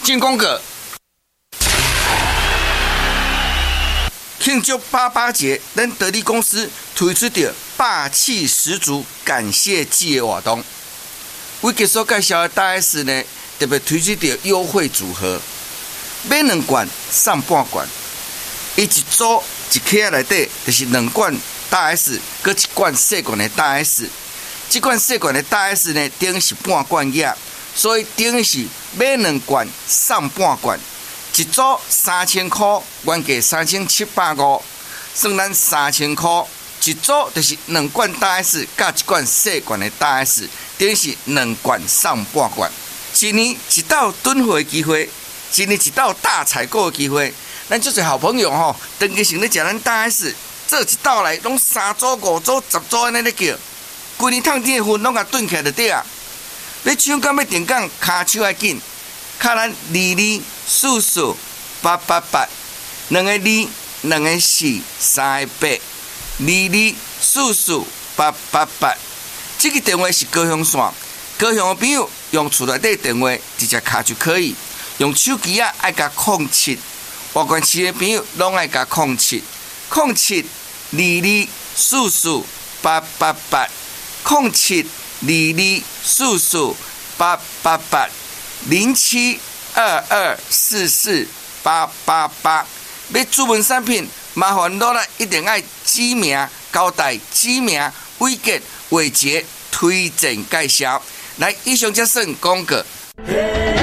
进广告。庆祝88节，咱德利公司推出着霸气十足感谢季的活动。我给所介绍的大 S 呢，特别推出着优惠组合，买2罐送半罐。伊一组一盒内底就是2罐大 S， 搁1罐细罐的大 S。这罐细罐的大 S 呢，等于是半罐液，所以等于是买2罐送半罐。一组3000块，原价3750，算咱3000块。一组就是2罐大 S 加1罐细罐的大 S， 等于是2罐送半罐。一年一道囤货的机会，一年一道大采购的机会。咱这些好朋友吼，长期想咧食咱大 S， 做一道来拢3组、5组、10组安尼咧叫，规年烫甜的份拢甲炖起来就对啊。要抢到要订购，骹手要紧，卡咱22448882个2、2个4、3个8，22448882。这个电话是高雄线，高雄的朋友用厝内底电话直接卡就可以，用手机啊爱加07。外县市的朋友拢爱加072244888072244888。要注文产品，麻烦落来一定爱指名交代，指名伟杰、伟杰推荐介绍。来，以上这算广告。